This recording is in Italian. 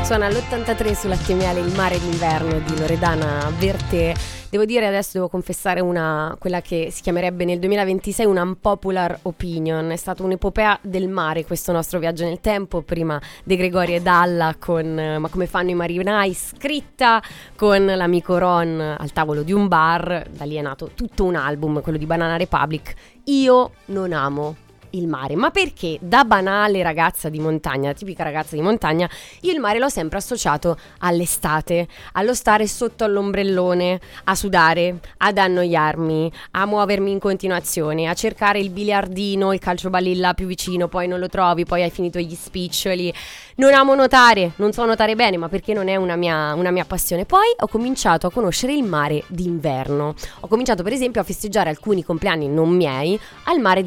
Suona all'83 sulla TML Il mare d'inverno di Loredana Bertè. Devo dire, adesso devo confessare quella che si chiamerebbe nel 2026 una unpopular opinion. È stata un'epopea del mare questo nostro viaggio nel tempo, prima De Gregori e Dalla con Ma come fanno i marinai, scritta con l'amico Ron al tavolo di un bar. Da lì è nato tutto un album, quello di Banana Republic. Io non amo il mare, ma perché da banale ragazza di montagna, tipica ragazza di montagna, io il mare l'ho sempre associato all'estate, allo stare sotto all'ombrellone, a sudare, ad annoiarmi, a muovermi in continuazione, a cercare il biliardino, il calciobalilla più vicino, poi non lo trovi, poi hai finito gli spiccioli. Non amo nuotare, non so nuotare bene, ma perché non è una mia passione. Poi ho cominciato a conoscere il mare d'inverno. Ho cominciato per esempio a festeggiare alcuni compleanni non miei al mare